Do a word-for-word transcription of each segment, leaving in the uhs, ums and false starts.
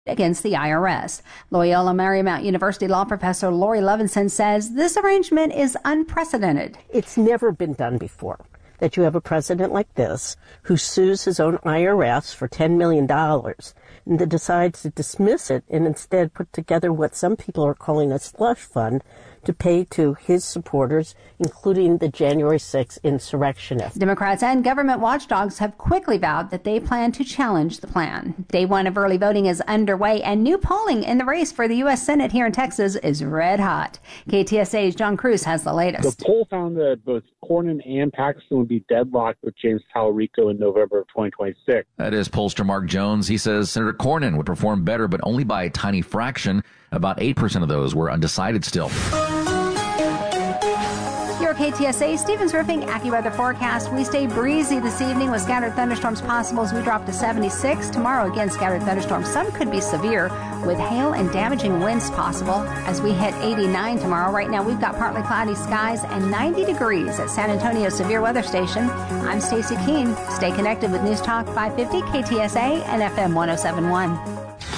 against the I R S. Loyola Marymount University law professor Lori Levinson says this arrangement is unprecedented. It's never been done before that you have a president like this who sues his own I R S for ten million dollars and then decides to dismiss it and instead put together what some people are calling a slush fund to pay to his supporters, including the January sixth insurrectionists. Democrats and government watchdogs have quickly vowed that they plan to challenge the plan. Day one of early voting is underway, and new polling in the race for the U S Senate here in Texas is red hot. K T S A's John Cruz has the latest. The poll found that both Cornyn and Paxton would be deadlocked with James Talarico in November of twenty twenty-six. That is pollster Mark Jones. He says Senator Cornyn would perform better, but only by a tiny fraction. About eight percent of those were undecided still. Your K T S A Stevens Roofing AccuWeather forecast. We stay breezy this evening with scattered thunderstorms possible as we drop to seventy-six. Tomorrow, again, scattered thunderstorms. Some could be severe with hail and damaging winds possible as we hit eighty-nine tomorrow. Right now, we've got partly cloudy skies and ninety degrees at San Antonio Severe Weather Station. I'm Stacey Keene. Stay connected with News Talk five fifty, K T S A, and F M one oh seven point one.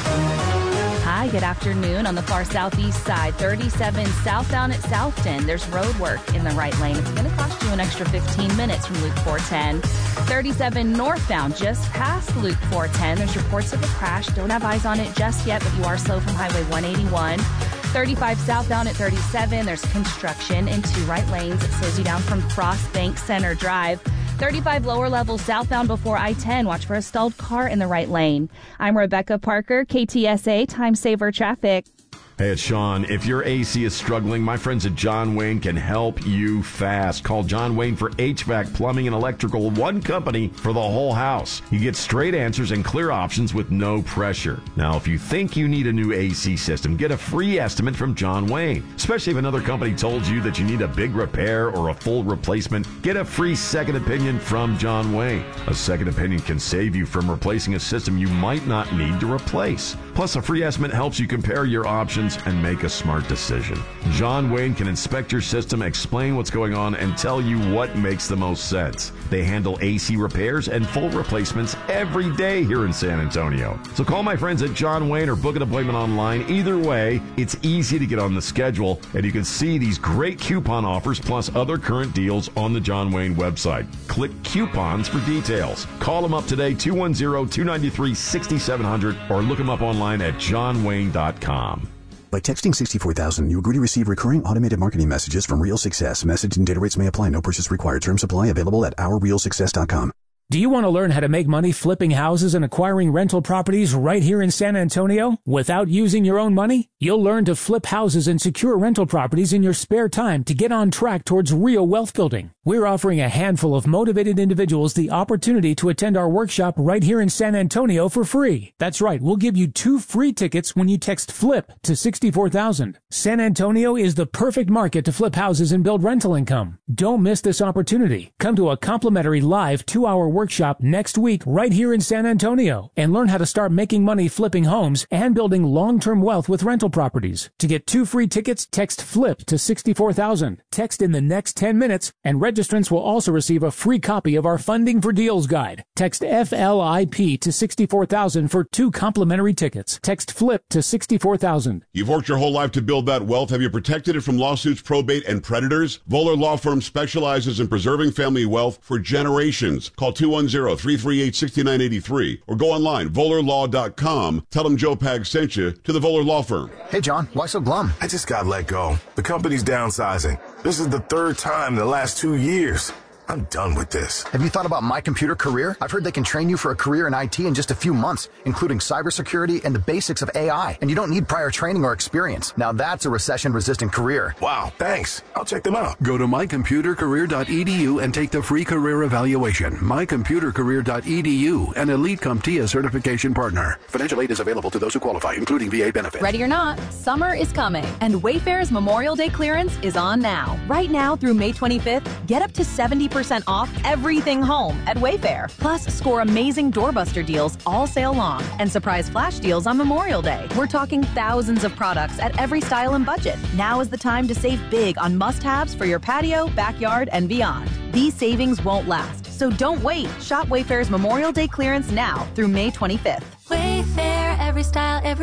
Hi, good afternoon. On the far southeast side, thirty-seven southbound at Southton. There's road work in the right lane. It's going to cost you an extra fifteen minutes from Loop four ten. thirty-seven northbound, just past Loop four ten. There's reports of a crash. Don't have eyes on it just yet, but you are slow from Highway one eighty-one. thirty-five southbound at thirty-seven. There's construction in two right lanes. It slows you down from Frost Bank Center Drive. thirty-five lower level southbound before I ten. Watch for a stalled car in the right lane. I'm Rebecca Parker, K T S A Time Saver Traffic. Hey, it's Sean. If your A C is struggling, my friends at John Wayne can help you fast. Call John Wayne for H V A C, plumbing, and electrical, one company for the whole house. You get straight answers and clear options with no pressure. Now, if you think you need a new A C system, get a free estimate from John Wayne. Especially if another company told you that you need a big repair or a full replacement, get a free second opinion from John Wayne. A second opinion can save you from replacing a system you might not need to replace. Plus, a free estimate helps you compare your options and make a smart decision. John Wayne can inspect your system, explain what's going on, and tell you what makes the most sense. They handle A C repairs and full replacements every day here in San Antonio. So call my friends at John Wayne or book an appointment online. Either way, it's easy to get on the schedule, and you can see these great coupon offers plus other current deals on the John Wayne website. Click coupons for details. Call them up today, two one zero, two nine three, six seven zero zero, or look them up online at john wayne dot com. By texting sixty-four thousand, you agree to receive recurring automated marketing messages from Real Success. Message and data rates may apply. No purchase required. Terms apply. Available at our real success dot com. Do you want to learn how to make money flipping houses and acquiring rental properties right here in San Antonio without using your own money? You'll learn to flip houses and secure rental properties in your spare time to get on track towards real wealth building. We're offering a handful of motivated individuals the opportunity to attend our workshop right here in San Antonio for free. That's right, we'll give you two free tickets when you text FLIP to sixty-four thousand. San Antonio is the perfect market to flip houses and build rental income. Don't miss this opportunity. Come to a complimentary live two-hour workshop next week right here in San Antonio and learn how to start making money flipping homes and building long-term wealth with rental properties. To get two free tickets, text FLIP to sixty-four thousand. Text in the next ten minutes, and registrants will also receive a free copy of our Funding for Deals guide. Text F L I P to sixty-four thousand for two complimentary tickets. Text FLIP to sixty-four thousand. You've worked your whole life to build that wealth. Have you protected it from lawsuits, probate, and predators? Voller Law Firm specializes in preserving family wealth for generations. Call two one zero, three three eight, six nine eight three or go online, voller law dot com. Tell them Joe Pag sent you to the Voller Law Firm. Hey, John, why so glum? I just got let go. The company's downsizing. This is the third time in the last two years. I'm done with this. Have you thought about My Computer Career? I've heard they can train you for a career in I T in just a few months, including cybersecurity and the basics of A I. And you don't need prior training or experience. Now that's a recession-resistant career. Wow, thanks. I'll check them out. Go to my computer career dot e d u and take the free career evaluation. my computer career dot e d u, an Elite CompTIA certification partner. Financial aid is available to those who qualify, including V A benefits. Ready or not, summer is coming, and Wayfair's Memorial Day clearance is on now. Right now through May twenty-fifth, get up to seventy percent off everything home at Wayfair. Plus, score amazing doorbuster deals all sale long and surprise flash deals on Memorial Day. We're talking thousands of products at every style and budget. Now is the time to save big on must-haves for your patio, backyard, and beyond. These savings won't last, so don't wait. Shop Wayfair's Memorial Day clearance now through May twenty-fifth. Wayfair. Wayfair, every style, every